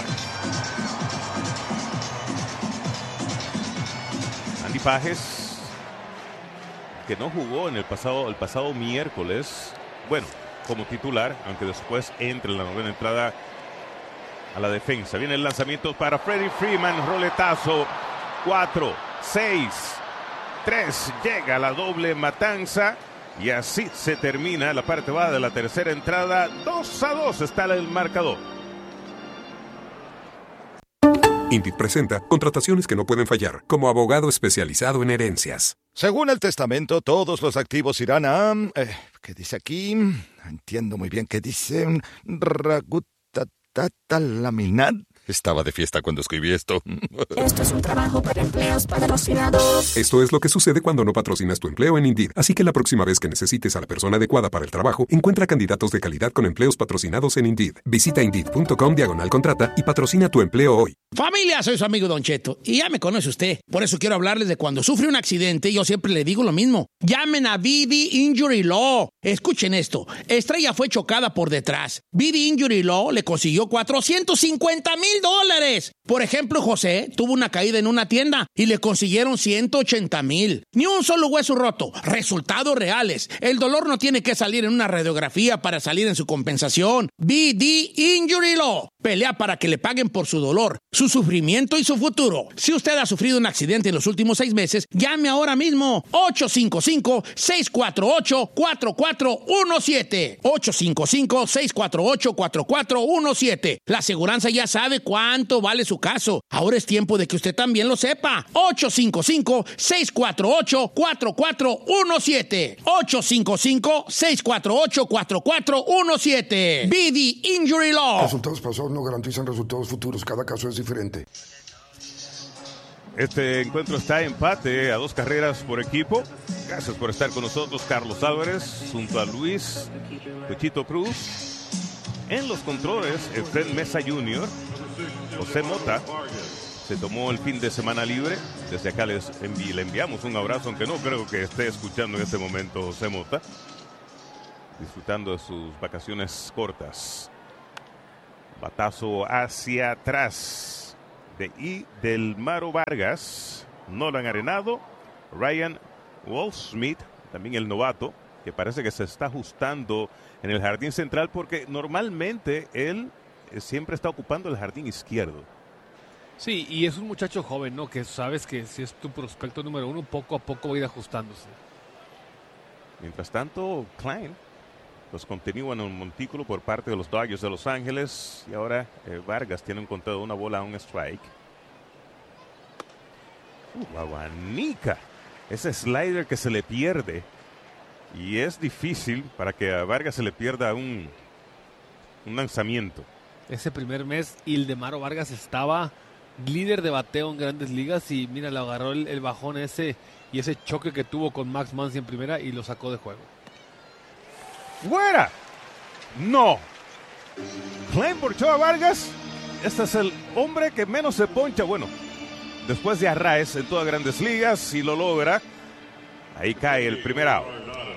Andy Pages, que no jugó en el pasado, el pasado miércoles, bueno, como titular, aunque después entre en la novena entrada a la defensa. Viene el lanzamiento para Freddie Freeman, roletazo, cuatro, seis, tres, llega la doble matanza y así se termina la parte baja de la tercera entrada. Dos a dos está el marcador. Indeed presenta contrataciones que no pueden fallar, como abogado especializado en herencias. Según el testamento, todos los activos irán a... Eh, ¿Qué dice aquí? Entiendo muy bien qué dice. Ragutatatalaminat. Estaba de fiesta cuando escribí esto. Esto es un trabajo para empleos patrocinados. Esto es lo que sucede cuando no patrocinas tu empleo en Indeed. Así que la próxima vez que necesites a la persona adecuada para el trabajo, encuentra candidatos de calidad con empleos patrocinados en Indeed. Visita Indeed.com diagonal contrata y patrocina tu empleo hoy. Familia, soy su amigo Don Cheto y ya me conoce usted. Por eso quiero hablarles de cuando sufre un accidente. Yo siempre le digo lo mismo. Llamen a V D Injury Law. Escuchen esto. Estrella fue chocada por detrás. V D Injury Law le consiguió cuatrocientos cincuenta mil dólares. Por ejemplo, José tuvo una caída en una tienda y le consiguieron ciento ochenta mil. Ni un solo hueso roto. Resultados reales. El dolor no tiene que salir en una radiografía para salir en su compensación. V D Injury Law. Pelea para que le paguen por su dolor, su sufrimiento y su futuro. Si usted ha sufrido un accidente en los últimos seis meses, llame ahora mismo. ocho cinco cinco, seis cuatro ocho, cuatro cuatro uno siete. ocho cinco cinco, seis cuatro ocho, cuatro cuatro uno siete. La aseguranza ya sabe cuánto vale su caso. Ahora es tiempo de que usted también lo sepa. ocho cinco cinco, seis cuatro ocho, cuatro cuatro uno siete. ocho cinco cinco, seis cuatro ocho, cuatro cuatro uno siete. V D Injury Law. Resultados pasados no garantizan resultados futuros. Cada caso es diferente. Este encuentro está empate a dos carreras por equipo. Gracias por estar con nosotros, Carlos Álvarez, junto a Luis Pechito Cruz. En los controles, Efren Mesa junior, José Mota, se tomó el fin de semana libre. Desde acá les envi- le enviamos un abrazo, aunque no creo que esté escuchando en este momento José Mota, disfrutando de sus vacaciones cortas. Batazo hacia atrás de I. del Maro Vargas, Nolan Arenado, Ryan Walsh-Smith, también el novato, que parece que se está ajustando en el jardín central porque normalmente él siempre está ocupando el jardín izquierdo. Sí, y es un muchacho joven, ¿no? Que sabes que si es tu prospecto número uno, poco a poco va a ir ajustándose. Mientras tanto, Klein los continúa en un montículo por parte de los Dodgers de Los Ángeles. Y ahora eh, Vargas tiene un conteo de una bola a un strike. Uh, abanica. Ese slider que se le pierde. Y es difícil para que a Vargas se le pierda un, un lanzamiento. Ese primer mes, Ildemaro Vargas estaba líder de bateo en Grandes Ligas y mira, le agarró el, el bajón ese y ese choque que tuvo con Max Muncy en primera y lo sacó de juego. ¡Fuera! ¡No! Klein ponchó a Vargas. Este es el hombre que menos se poncha. Bueno, después de Arraez en todas Grandes Ligas, si lo logra, ahí cae el primer out.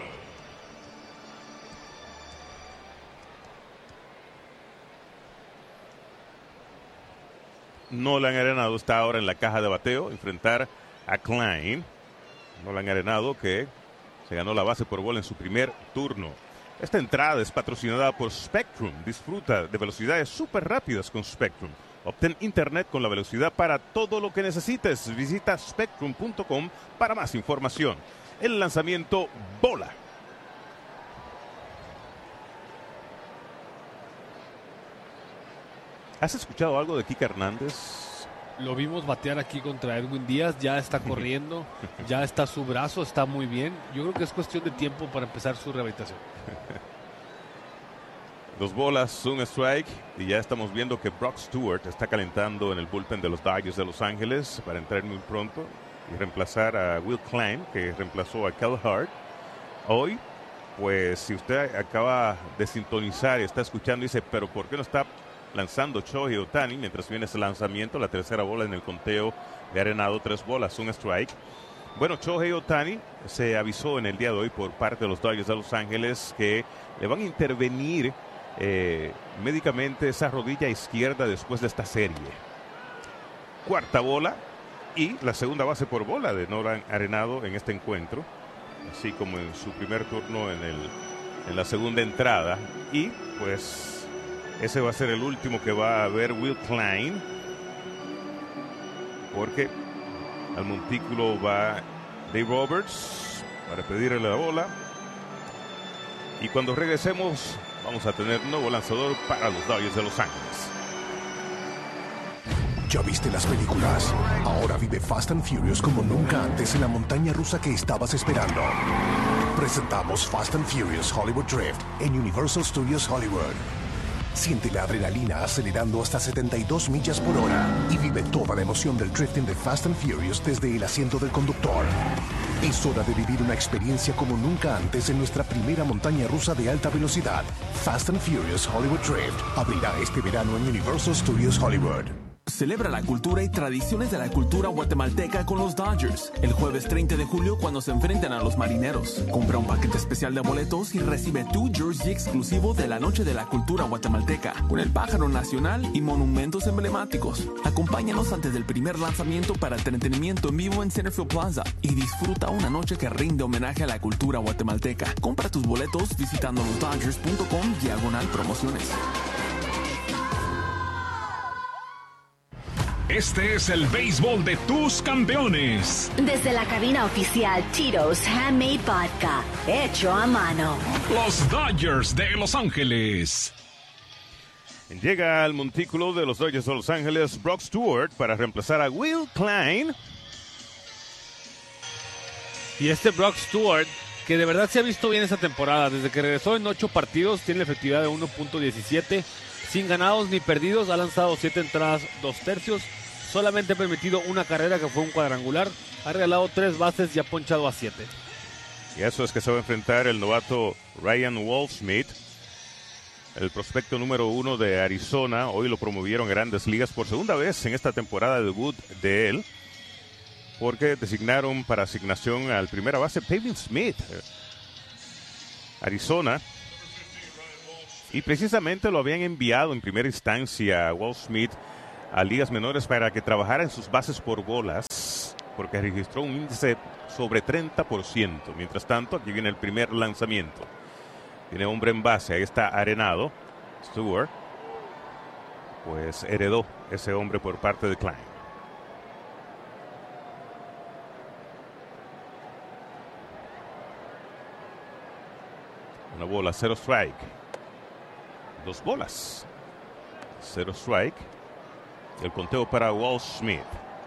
Nolan Arenado está ahora en la caja de bateo, enfrentar a Klein. Nolan Arenado que se ganó la base por bola en su primer turno. Esta entrada es patrocinada por Spectrum. Disfruta de velocidades súper rápidas con Spectrum. Obtén internet con la velocidad para todo lo que necesites. Visita spectrum punto com para más información. El lanzamiento, bola. ¿Has escuchado algo de Kike Hernández? Lo vimos batear aquí contra Edwin Díaz, ya está corriendo, ya está su brazo, está muy bien. Yo creo que es cuestión de tiempo para empezar su rehabilitación. Dos bolas, un strike, y ya estamos viendo que Brock Stewart está calentando en el bullpen de los Dodgers de Los Ángeles para entrar muy pronto y reemplazar a Will Klein, que reemplazó a Kel Hart. Hoy, pues si usted acaba de sintonizar y está escuchando y dice, pero ¿por qué no está lanzando Shohei Ohtani mientras viene ese lanzamiento? La tercera bola en el conteo de Arenado, tres bolas, un strike. Bueno, Shohei Ohtani se avisó en el día de hoy por parte de los Dodgers de Los Ángeles que le van a intervenir eh, médicamente esa rodilla izquierda después de esta serie. Cuarta bola y la segunda base por bola de Nolan Arenado en este encuentro, así como en su primer turno en, el, en la segunda entrada. Y pues ese va a ser el último que va a ver Will Klein, porque al montículo va Dave Roberts para pedirle la bola. Y cuando regresemos vamos a tener un nuevo lanzador para los Dodgers de Los Ángeles. ¿Ya viste las películas? Ahora vive Fast and Furious como nunca antes en la montaña rusa que estabas esperando. Presentamos Fast and Furious Hollywood Drift en Universal Studios Hollywood. Siente la adrenalina acelerando hasta setenta y dos millas por hora y vive toda la emoción del drifting de Fast and Furious desde el asiento del conductor. Es hora de vivir una experiencia como nunca antes en nuestra primera montaña rusa de alta velocidad. Fast and Furious Hollywood Drift abrirá este verano en Universal Studios Hollywood. Celebra la cultura y tradiciones de la cultura guatemalteca con los Dodgers. El jueves treinta de julio cuando se enfrenten a los Marineros. Compra un paquete especial de boletos y recibe tu jersey exclusivo de la Noche de la Cultura Guatemalteca, con el pájaro nacional y monumentos emblemáticos. Acompáñanos antes del primer lanzamiento para entretenimiento en vivo en Centerfield Plaza y disfruta una noche que rinde homenaje a la cultura guatemalteca. Compra tus boletos visitando los dodgers punto com diagonal promociones. Este es el béisbol de tus campeones. Desde la cabina oficial Tito's Handmade Vodka, hecho a mano. Los Dodgers de Los Ángeles. Llega al montículo de los Dodgers de Los Ángeles Brock Stewart para reemplazar a Will Klein. Y este Brock Stewart, que de verdad se ha visto bien esta temporada, desde que regresó en ocho partidos, tiene la efectividad de uno punto diecisiete, sin ganados ni perdidos, ha lanzado siete entradas, dos tercios, solamente ha permitido una carrera que fue un cuadrangular, ha regalado tres bases y ha ponchado a siete. Y eso es que se va a enfrentar el novato Ryan Walsh-Smith. el prospecto número uno de Arizona. Hoy lo promovieron a Grandes Ligas por segunda vez en esta temporada de debut de él, porque designaron para asignación al primera base Pavin Smith, Arizona, y precisamente lo habían enviado en primera instancia a Walt Smith a ligas menores para que trabajara en sus bases por bolas, porque registró un índice sobre treinta por ciento. Mientras tanto, aquí viene el primer lanzamiento. Tiene hombre en base, ahí está Arenado. Stewart, pues heredó ese hombre por parte de Klein. Una bola, cero strike. Dos bolas, cero strike. El conteo para Walt Smith.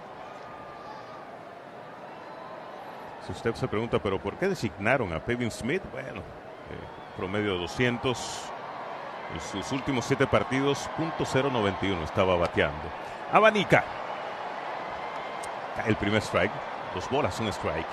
Si usted se pregunta, pero ¿por qué designaron a Pavin Smith? Bueno, eh, promedio de doscientos en sus últimos siete partidos, punto cero noventa y uno estaba bateando. Abanica. El primer strike. Dos bolas, un strike.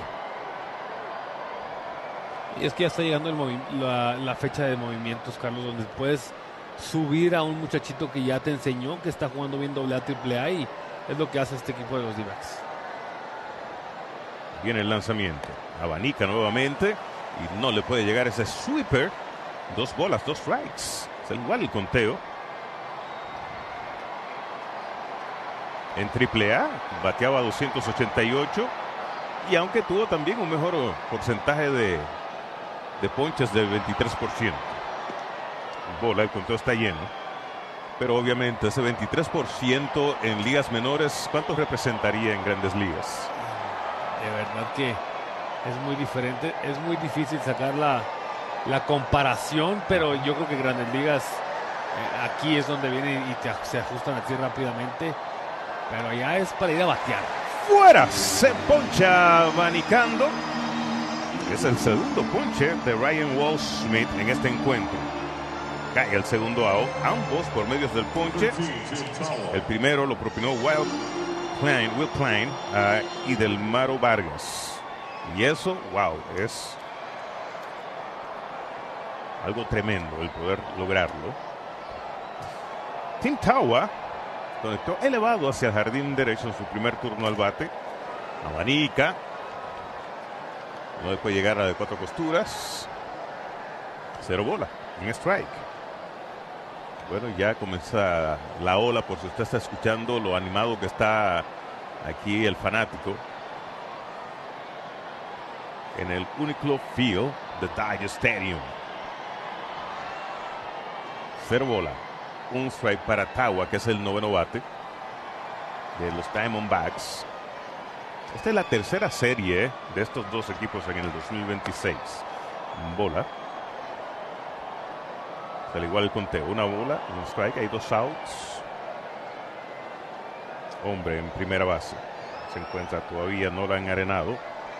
Y es que ya está llegando el movi- la, la fecha de movimientos, Carlos, donde puedes subir a un muchachito que ya te enseñó, que está jugando bien doble A, triple A, y es lo que hace este equipo de los D-backs. Viene el lanzamiento. Abanica nuevamente y no le puede llegar ese sweeper. Dos bolas, dos strikes. Es igual el conteo. En triple A bateaba doscientos ochenta y ocho, y aunque tuvo también un mejor porcentaje de, de ponches del veintitrés por ciento. Bola, el conteo está lleno. Pero obviamente ese veintitrés por ciento en ligas menores, ¿cuánto representaría en Grandes Ligas? De verdad que es muy diferente, es muy difícil sacar la, la comparación, pero yo creo que Grandes Ligas eh, aquí es donde vienen y te, se ajustan así rápidamente, pero allá es para ir a batear. ¡Fuera! Se poncha abanicando. Es el segundo ponche de Ryan Walt Smith en este encuentro. Cae el segundo out, ambos por medios del ponche. El primero lo propinó Wild Klein, Will Klein uh, y del Maro Vargas. Y eso, wow, es algo tremendo el poder lograrlo. Tim Tawa conectó elevado hacia el jardín derecho en su primer turno al bate. Abanica. No puede llegar a la de cuatro costuras. Cero bola, un strike. Bueno, ya comienza la ola, por si usted está escuchando lo animado que está aquí el fanático en el Uniqlo Field de Dodger Stadium. Cero bola, un strike para Tawa, que es el noveno bate de los Diamondbacks. Esta es la tercera serie de estos dos equipos en el dos mil veintiséis. Bola. Al igual el conteo, una bola, un strike, hay dos outs. Hombre en primera base. Se encuentra todavía Nolan Arenado.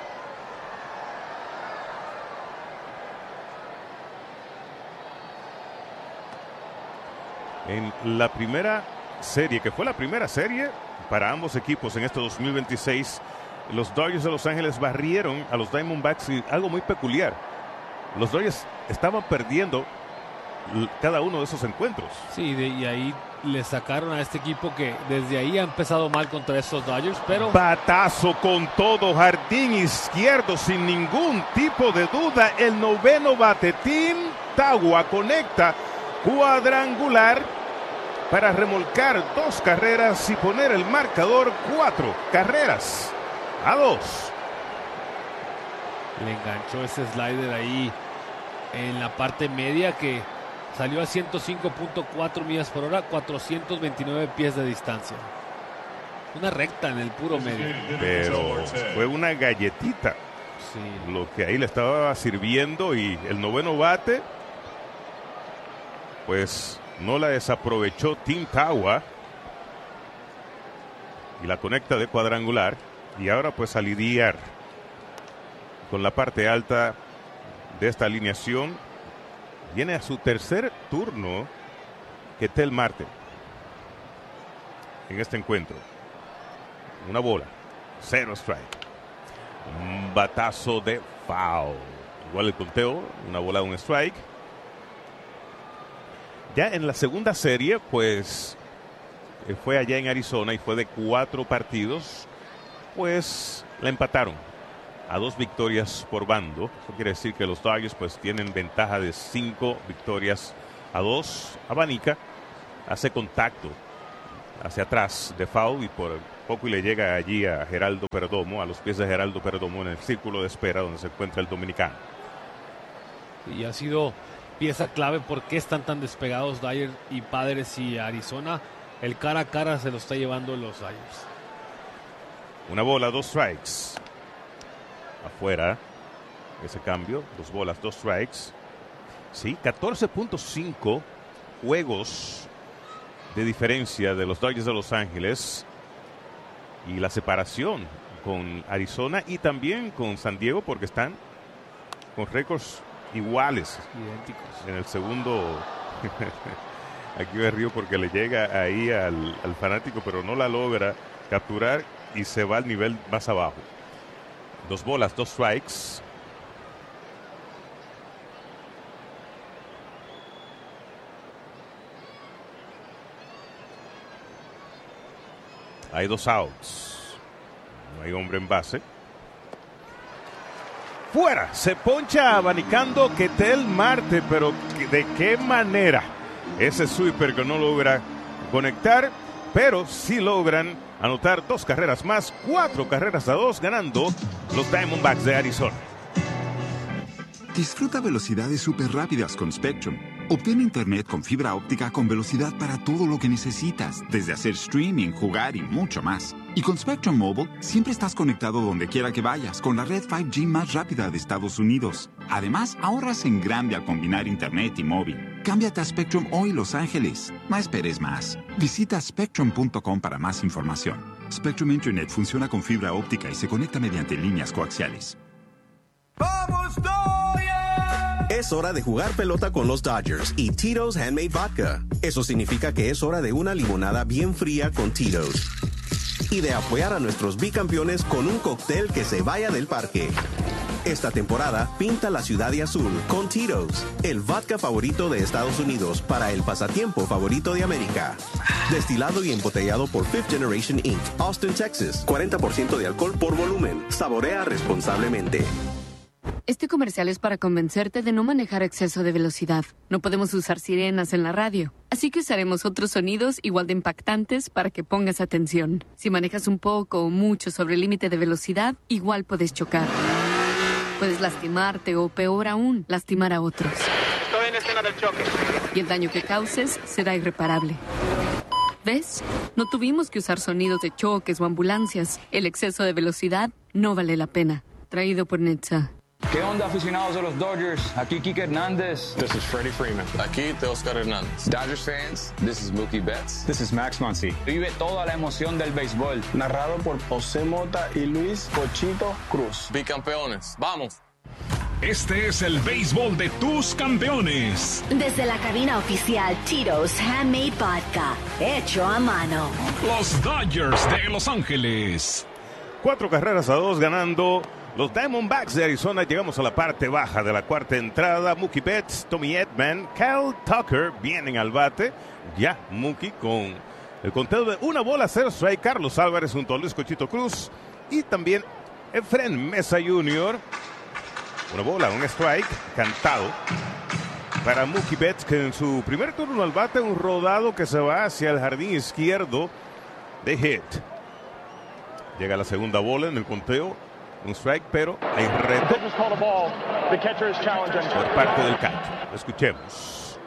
En la primera serie, que fue la primera serie para ambos equipos en este dos mil veintiséis, los Dodgers de Los Ángeles barrieron a los Diamondbacks, y algo muy peculiar. Los Dodgers estaban perdiendo cada uno de esos encuentros. Sí, de, y ahí le sacaron a este equipo que desde ahí ha empezado mal contra estos Dodgers, pero... Batazo con todo, jardín izquierdo, sin ningún tipo de duda. El noveno bate, Tim Tawa, conecta cuadrangular para remolcar dos carreras y poner el marcador cuatro carreras a dos. Le enganchó ese slider ahí en la parte media que salió a ciento cinco punto cuatro millas por hora, cuatrocientos veintinueve pies de distancia. Una recta en el puro medio. Pero fue una galletita. Sí. Lo que ahí le estaba sirviendo, y el noveno bate, pues no la desaprovechó Tim Tawa y la conecta de cuadrangular. Y ahora pues a lidiar con la parte alta de esta alineación, viene a su tercer turno Ketel Marte en este encuentro. Una bola, cero strike, un batazo de foul. Igual el conteo, una bola, un strike. ya en la segunda serie, pues eh, fue allá en Arizona y fue de cuatro partidos, pues la empataron a dos victorias por bando. Eso quiere decir que los Dodgers pues tienen ventaja de cinco victorias a dos. Abanica hace contacto hacia atrás de foul y por poco y le llega allí a Geraldo Perdomo, a los pies de Geraldo Perdomo en el círculo de espera donde se encuentra el dominicano. Y ha sido pieza clave por qué están tan despegados Dodgers y Padres y Arizona. El cara a cara se lo está llevando los Dodgers. Una bola, dos strikes. Afuera ese cambio, dos bolas, dos strikes. Sí, catorce punto cinco juegos de diferencia de los Dodgers de Los Ángeles y la separación con Arizona y también con San Diego porque están con récords iguales, idénticos. En el segundo, aquí me río porque le llega ahí al, al fanático, pero no la logra capturar y se va al nivel más abajo. Dos bolas, dos strikes. Hay dos outs. No hay hombre en base. Fuera, se poncha abanicando Ketel Marte, pero ¿de qué manera? Ese sweeper que no logra conectar, pero sí logran anotar dos carreras más, cuatro carreras a dos, ganando los Diamondbacks de Arizona. Disfruta velocidades súper rápidas con Spectrum. Obtén internet con fibra óptica con velocidad para todo lo que necesitas, desde hacer streaming, jugar y mucho más. Y con Spectrum Mobile, siempre estás conectado donde quiera que vayas, con la red cinco G más rápida de Estados Unidos. Además, ahorras en grande al combinar internet y móvil. Cámbiate a Spectrum hoy, Los Ángeles. No esperes más. Visita spectrum punto com para más información. Spectrum Internet funciona con fibra óptica y se conecta mediante líneas coaxiales. ¡Vamos, Dodgers! Es hora de jugar pelota con los Dodgers y Tito's Handmade Vodka. Eso significa que es hora de una limonada bien fría con Tito's. Y de apoyar a nuestros bicampeones con un cóctel que se vaya del parque. Esta temporada, pinta la ciudad de azul con Tito's, el vodka favorito de Estados Unidos para el pasatiempo favorito de América. Destilado y embotellado por Fifth Generation incorporated, Austin, Texas. cuarenta por ciento de alcohol por volumen. Saborea responsablemente. Este comercial es para convencerte de no manejar a exceso de velocidad. No podemos usar sirenas en la radio, así que usaremos otros sonidos igual de impactantes para que pongas atención. Si manejas un poco o mucho sobre el límite de velocidad, igual puedes chocar. Puedes lastimarte o, peor aún, lastimar a otros. Estoy en escena del choque. Y el daño que causes será irreparable. ¿Ves? No tuvimos que usar sonidos de choques o ambulancias. El exceso de velocidad no vale la pena. Traído por Netza. ¿Qué onda, aficionados de los Dodgers? Aquí Kike Hernández. This is Freddie Freeman. Aquí Teoscar Hernández. Dodgers fans, this is Mookie Betts. This is Max Muncy. Vive toda la emoción del béisbol. Narrado por José Mota y Luis Pochito Cruz. Bicampeones, vamos. Este es el béisbol de tus campeones. Desde la cabina oficial Tito's Handmade Vodka, hecho a mano. Los Dodgers de Los Ángeles. Cuatro carreras a dos ganando los Diamondbacks de Arizona. Llegamos a la parte baja de la cuarta entrada. Mookie Betts, Tommy Edman, Kyle Tucker vienen al bate. Ya Mookie con el conteo de una bola, cero strike. Carlos Álvarez junto a Luis Cochito Cruz y también Efren Mesa junior Una bola, un strike cantado para Mookie Betts, que en su primer turno al bate un rodado que se va hacia el jardín izquierdo de hit. Llega la segunda bola en el conteo. Un strike, pero hay reto por parte del catcher. Escuchemos.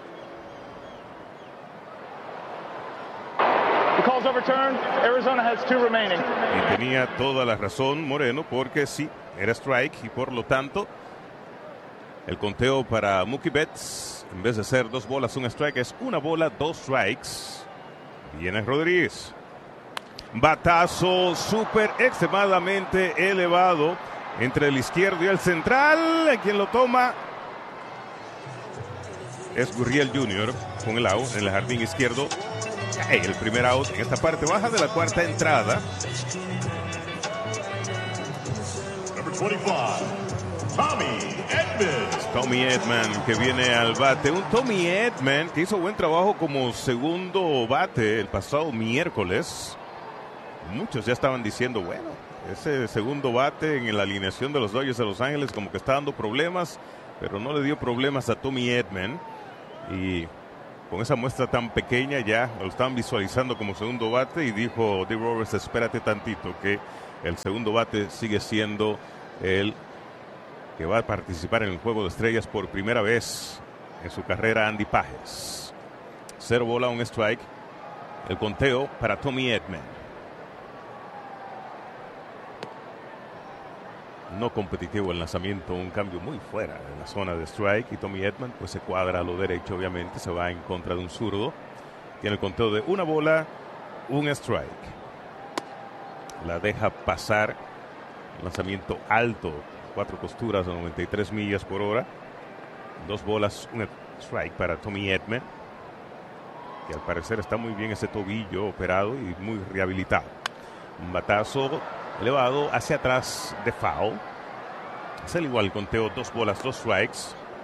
Y tenía toda la razón Moreno, porque sí, era strike y por lo tanto el conteo para Mookie Betts, en vez de ser dos bolas, un strike, es una bola, dos strikes. Viene Rodríguez. Batazo súper extremadamente elevado entre el izquierdo y el central. Quien lo toma es Gurriel junior con el out en el jardín izquierdo. Hey, el primer out en esta parte baja de la cuarta entrada. Tommy Edman. Tommy Edman que viene al bate. Un Tommy Edman que hizo buen trabajo como segundo bate el pasado miércoles. Muchos ya estaban diciendo, bueno, ese segundo bate en la alineación de los Dodgers de Los Ángeles como que está dando problemas, pero no le dio problemas a Tommy Edman. Y con esa muestra tan pequeña ya lo estaban visualizando como segundo bate y dijo Dave Roberts, espérate tantito que el segundo bate sigue siendo el que va a participar en el Juego de Estrellas por primera vez en su carrera, Andy Pages. Cero bola, un strike. El conteo para Tommy Edman. No competitivo el lanzamiento, un cambio muy fuera en la zona de strike. Y Tommy Edman pues se cuadra a lo derecho, obviamente. Se va en contra de un zurdo. Tiene el conteo de una bola, un strike. La deja pasar. Lanzamiento alto. Cuatro costuras a noventa y tres millas por hora. Dos bolas, un strike para Tommy Edman, que al parecer está muy bien ese tobillo operado y muy rehabilitado. Un batazo elevado hacia atrás de foul. Es el igual conteo, dos bolas, dos strikes.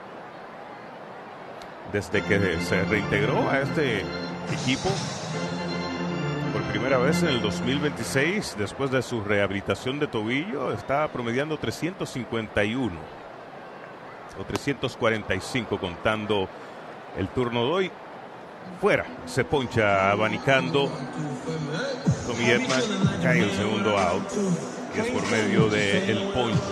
Desde que se reintegró a este equipo por primera vez en el dos mil veintiséis, después de su rehabilitación de tobillo, está promediando trescientos cincuenta y uno o trescientos cuarenta y cinco contando el turno de hoy. Fuera, se poncha abanicando Tommy Edman, cae el segundo out y es por medio del ponche.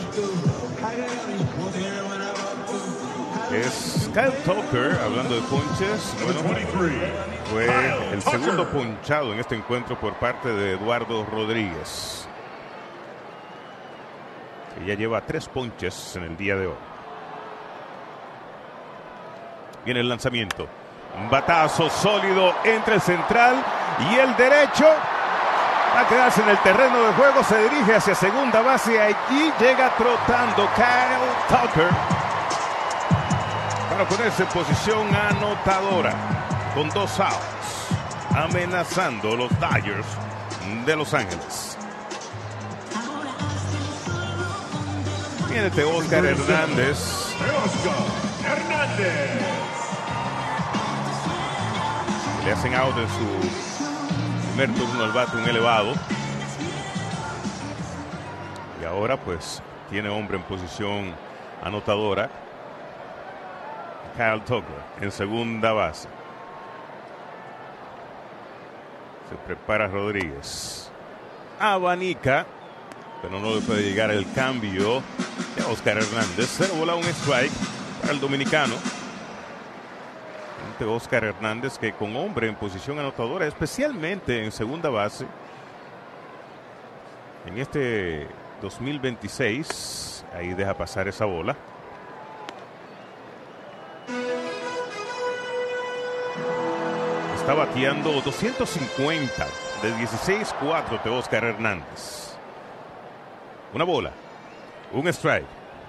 Es Kyle Tucker, hablando de ponches, bueno, fue el segundo ponchado en este encuentro por parte de Eduardo Rodríguez, que ya lleva tres ponches en el día de hoy. Viene el lanzamiento, un batazo sólido entre el central y el derecho. Va a quedarse en el terreno de juego, se dirige hacia segunda base, allí llega trotando Kyle Tucker para ponerse en posición anotadora con dos outs, amenazando los Dodgers de Los Ángeles. Viene Teóscar Hernández. Teóscar Hernández. Le hacen out en su primer turno al bate, un elevado. Y ahora pues tiene hombre en posición anotadora. Kyle Tucker en segunda base. Se prepara Rodríguez. Abanica, pero no le puede llegar el cambio de Oscar Hernández. Cero bola, un strike para el dominicano. Este Oscar Hernández que con hombre en posición anotadora, especialmente en segunda base, en este dos mil veintiséis, ahí deja pasar esa bola. Está bateando doscientos cincuenta de dieciséis cuatro de Oscar Hernández. Una bola, un strike.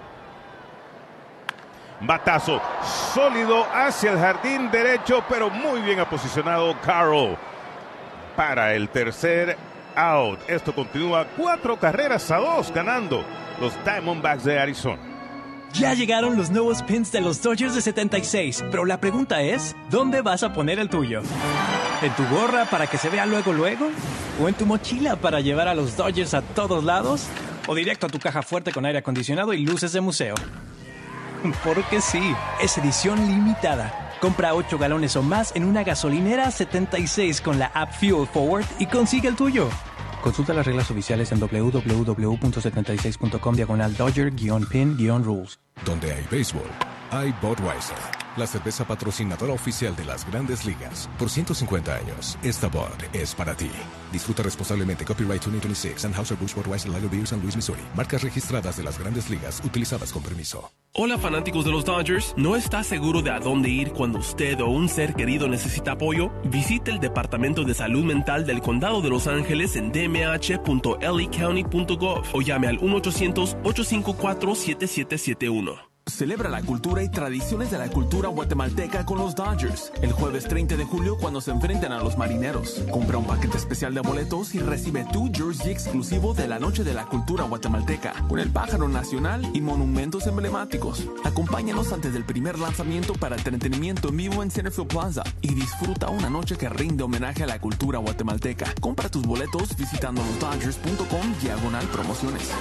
Batazo sólido hacia el jardín derecho, pero muy bien aposicionado Carroll para el tercer out. Esto continúa cuatro carreras a dos, ganando los Diamondbacks de Arizona. Ya llegaron los nuevos pins de los Dodgers de setenta y seis, pero la pregunta es, ¿dónde vas a poner el tuyo? ¿En tu gorra para que se vea luego luego? ¿O en tu mochila para llevar a los Dodgers a todos lados? ¿O directo a tu caja fuerte con aire acondicionado y luces de museo? Porque sí, es edición limitada. Compra ocho galones o más en una gasolinera setenta y seis con la app Fuel Forward y consigue el tuyo. Consulta las reglas oficiales en doble u doble u doble u punto setenta y seis punto com diagonal Dodger-Pin-Rules. Donde hay béisbol, hay Budweiser, la cerveza patrocinadora oficial de las Grandes Ligas. Por ciento cincuenta años, esta Bud es para ti. Disfruta responsablemente. Copyright dos mil veintiséis. Anheuser-Busch Budweiser Lager Beer, San Luis, Missouri. Marcas registradas de las Grandes Ligas, utilizadas con permiso. Hola fanáticos de los Dodgers, ¿no está seguro de a dónde ir cuando usted o un ser querido necesita apoyo? Visite el Departamento de Salud Mental del Condado de Los Ángeles en d m h punto l a county punto gov o llame al uno ochocientos, ocho cinco cuatro, siete siete siete uno. Celebra la cultura y tradiciones de la cultura guatemalteca con los Dodgers. El jueves treinta de julio cuando se enfrenten a los Marineros. Compra un paquete especial de boletos y recibe tu jersey exclusivo de la Noche de la Cultura Guatemalteca, con el pájaro nacional y monumentos emblemáticos. Acompáñanos antes del primer lanzamiento para entretenimiento en vivo en Centerfield Plaza y disfruta una noche que rinde homenaje a la cultura guatemalteca. Compra tus boletos visitando los dodgers punto com diagonal promociones.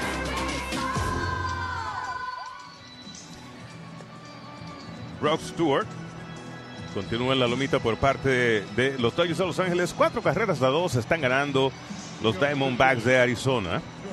Rod Stewart continúa en la lomita por parte de, de los Dodgers de Los Ángeles. Cuatro carreras a dos están ganando los Diamondbacks de Arizona.